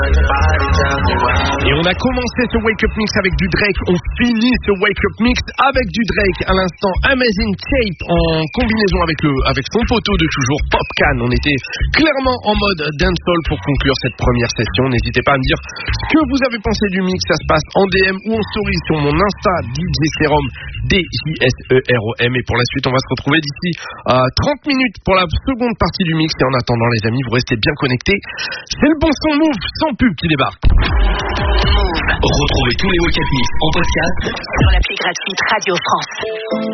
Et on a commencé ce Wake Up Mix avec du Drake, on finit ce Wake Up Mix avec du Drake. À l'instant, Amazing Tape en combinaison avec son poteau de toujours, Popcan. On était clairement en mode dancehall pour conclure cette première session. N'hésitez pas à me dire ce que vous avez pensé du mix. Ça se passe en DM ou en story sur mon Insta, DJ Serum, DJSEROM. Et pour la suite, on va se retrouver d'ici 30 minutes pour la seconde partie du mix. Et en attendant, les amis, vous restez bien connectés. C'est le bon son Move sans pub qui débarque. Retrouvez tous les Wake Up Mix en podcast sur l'appli gratuite Radio France.